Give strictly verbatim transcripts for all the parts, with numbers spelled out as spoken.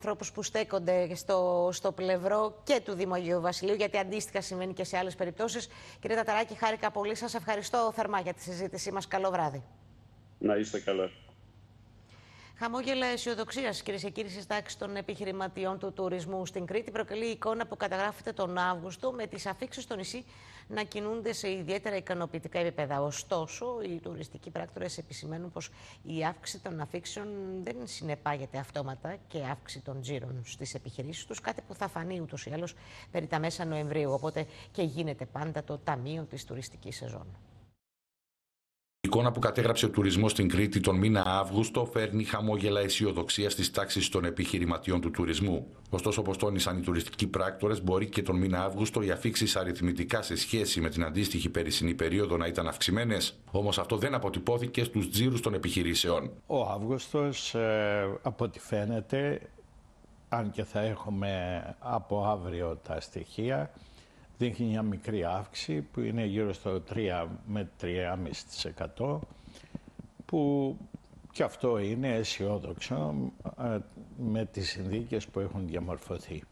Ανθρώπους που στέκονται στο, στο πλευρό και του Δήμου Αγίου Βασιλείου, γιατί αντίστοιχα συμβαίνει και σε άλλες περιπτώσεις. Κύριε Ταταράκη, χάρηκα πολύ. Σας ευχαριστώ θερμά για τη συζήτησή μας. Καλό βράδυ. Να είστε καλά. Χαμόγελα αισιοδοξίας, κυρίες και κύριοι, στις τάξεις των επιχειρηματιών του τουρισμού στην Κρήτη προκαλεί η εικόνα που καταγράφεται τον Αύγουστο, με τις αφίξεις στο νησί να κινούνται σε ιδιαίτερα ικανοποιητικά επίπεδα. Ωστόσο, οι τουριστικοί πράκτορες επισημαίνουν πως η αύξηση των αφίξεων δεν συνεπάγεται αυτόματα και αύξηση των τζίρων στις επιχειρήσεις τους, κάτι που θα φανεί ούτως ή άλλως περί τα μέσα Νοεμβρίου. Οπότε και γίνεται πάντα το ταμείο της τουριστικής σεζόν. Η εικόνα που κατέγραψε ο τουρισμός στην Κρήτη τον μήνα Αύγουστο φέρνει χαμόγελα αισιοδοξία στις τάξεις των επιχειρηματιών του τουρισμού. Ωστόσο, όπως τόνισαν οι τουριστικοί πράκτορες, μπορεί και τον μήνα Αύγουστο οι αφίξεις αριθμητικά σε σχέση με την αντίστοιχη περσινή περίοδο να ήταν αυξημένες. Όμως αυτό δεν αποτυπώθηκε στους τζίρους των επιχειρήσεων. Ο Αύγουστος, ε, από ό,τι φαίνεται, αν και θα έχουμε από αύριο τα στοιχεία, δείχνει μια μικρή αύξηση που είναι γύρω στο τρία με τρία κόμμα πέντε τοις εκατό, που και αυτό είναι αισιόδοξο με τις συνθήκες που έχουν διαμορφωθεί.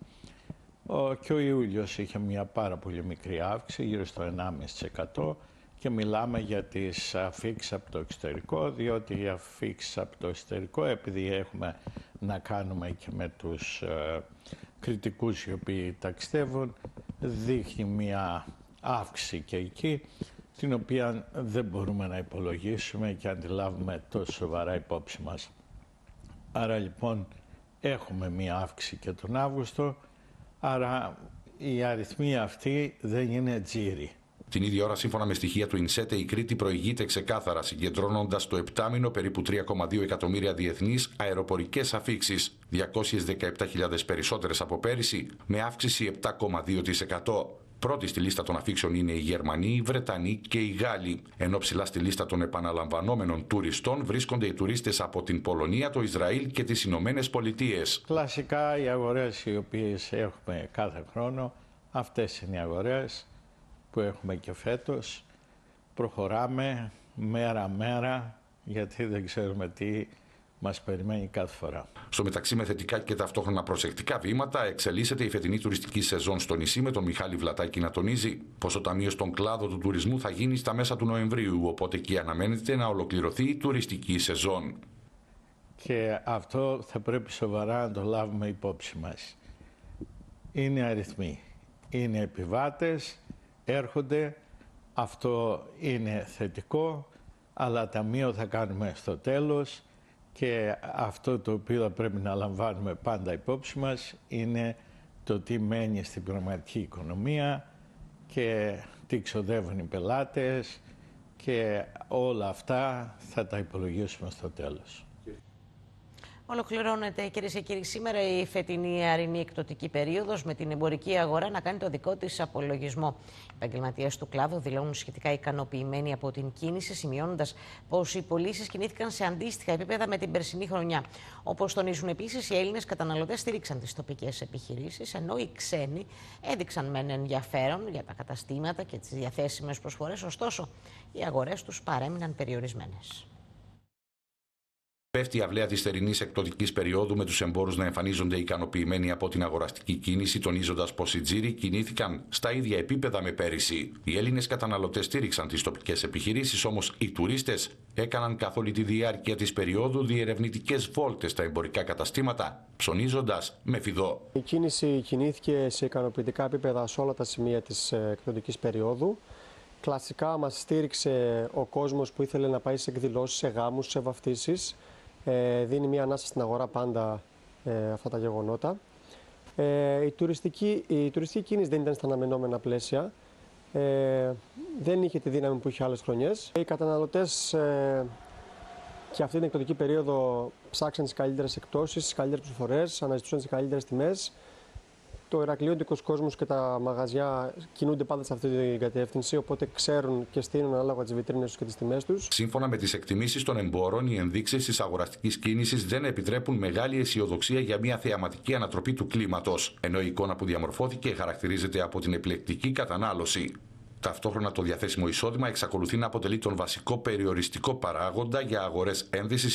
Ο, και ο Ιούλιος είχε μια πάρα πολύ μικρή αύξηση, γύρω στο ένα κόμμα πέντε τοις εκατό, και μιλάμε για τις αφίξεις από το εξωτερικό, διότι οι αφίξεις από το εξωτερικό, επειδή έχουμε να κάνουμε και με τους ε, κριτικούς οι οποίοι ταξιδεύουν, δείχνει μια αύξηση και εκεί, την οποία δεν μπορούμε να υπολογίσουμε και αντιλάβουμε τόσο σοβαρά υπόψη μας. Άρα λοιπόν έχουμε μια αύξηση και τον Αύγουστο, άρα οι αριθμοί αυτοί δεν είναι τζίροι. Την ίδια ώρα, σύμφωνα με στοιχεία του ΙΝΣΕΤΕ, η Κρήτη προηγείται ξεκάθαρα, συγκεντρώνοντας το επτάμηνο περίπου τρία κόμμα δύο εκατομμύρια διεθνείς αεροπορικές αφίξεις, διακόσιες δεκαεπτά χιλιάδες περισσότερες από πέρυσι, με αύξηση επτά κόμμα δύο τοις εκατό. Πρώτη στη λίστα των αφίξεων είναι οι Γερμανοί, οι Βρετανοί και οι Γάλλοι, ενώ ψηλά στη λίστα των επαναλαμβανόμενων τουριστών βρίσκονται οι τουρίστες από την Πολωνία, το Ισραήλ και τις Ηνωμένες Πολιτείες. Κλασικά οι αγορές οι οποίες έχουμε κάθε χρόνο, αυτές είναι οι αγορές που έχουμε και φέτος. Προχωράμε μέρα-μέρα, γιατί δεν ξέρουμε τι μας περιμένει κάθε φορά. Στο μεταξύ, με θετικά και ταυτόχρονα προσεκτικά βήματα, εξελίσσεται η φετινή τουριστική σεζόν στο νησί, με τον Μιχάλη Βλατάκη να τονίζει πως το ταμείο στον κλάδο του τουρισμού θα γίνει στα μέσα του Νοεμβρίου, οπότε και αναμένεται να ολοκληρωθεί η τουριστική σεζόν. Και αυτό θα πρέπει σοβαρά να το λάβουμε υπόψη μας. Είναι αριθμοί, είναι επιβάτες, έρχονται, αυτό είναι θετικό, αλλά ταμείο θα κάνουμε στο τέλος, και αυτό το οποίο θα πρέπει να λαμβάνουμε πάντα υπόψη μας είναι το τι μένει στην πραγματική οικονομία και τι ξοδεύουν οι πελάτες, και όλα αυτά θα τα υπολογίσουμε στο τέλος. Ολοκληρώνεται, κυρίες και κύριοι, σήμερα η φετινή αρινή εκπτωτική περίοδος, με την εμπορική αγορά να κάνει το δικό της απολογισμό. Οι επαγγελματίες του κλάδου δηλώνουν σχετικά ικανοποιημένοι από την κίνηση, σημειώνοντας πως οι πωλήσεις κινήθηκαν σε αντίστοιχα επίπεδα με την περσινή χρονιά. Όπως τονίζουν επίσης, οι Έλληνες καταναλωτές στήριξαν τις τοπικές επιχειρήσεις, ενώ οι ξένοι έδειξαν μεν ενδιαφέρον για τα καταστήματα και τις διαθέσιμες προσφορές, ωστόσο οι αγορές τους παρέμειναν περιορισμένες. Πέφτει η αυλαία της θερινής εκπτωτικής περίοδου, με τους εμπόρους να εμφανίζονται ικανοποιημένοι από την αγοραστική κίνηση, τονίζοντας πως οι τζίροι κινήθηκαν στα ίδια επίπεδα με πέρυσι. Οι Έλληνες καταναλωτές στήριξαν τις τοπικές επιχειρήσεις, όμως οι τουρίστες έκαναν καθ' όλη τη διάρκεια της περίοδου διερευνητικές βόλτες στα εμπορικά καταστήματα, ψωνίζοντας με φιδό. Η κίνηση κινήθηκε σε ικανοποιητικά επίπεδα σε όλα τα σημεία της εκπτωτικής περίοδου. Κλασικά μας στήριξε ο κόσμος που ήθελε να πάει σε εκδηλώσεις, σε γάμους, σε βαφτίσεις. Ε, δίνει μια ανάσα στην αγορά πάντα ε, αυτά τα γεγονότα. Ε, η, τουριστική, η τουριστική κίνηση δεν ήταν στα αναμενόμενα πλαίσια. Ε, δεν είχε τη δύναμη που είχε άλλες χρονιές. Οι καταναλωτές ε, και αυτή την εκπτωτική περίοδο ψάξαν τις καλύτερες εκπτώσεις, τις καλύτερες προσφορές, αναζητούσαν τις καλύτερες τιμές. Το ηρακλειώτικος κόσμος και τα μαγαζιά κινούνται πάντα σε αυτή την κατεύθυνση, οπότε ξέρουν και στείνουν ανάλογα τις βιτρίνες τους και τις τιμές τους. Σύμφωνα με τις εκτιμήσεις των εμπόρων, οι ενδείξεις της αγοραστικής κίνησης δεν επιτρέπουν μεγάλη αισιοδοξία για μια θεαματική ανατροπή του κλίματος, ενώ η εικόνα που διαμορφώθηκε χαρακτηρίζεται από την επιλεκτική κατανάλωση. Ταυτόχρονα, το διαθέσιμο εισόδημα εξακολουθεί να αποτελεί τον βασικό περιοριστικό παράγοντα για αγορές ένδυσης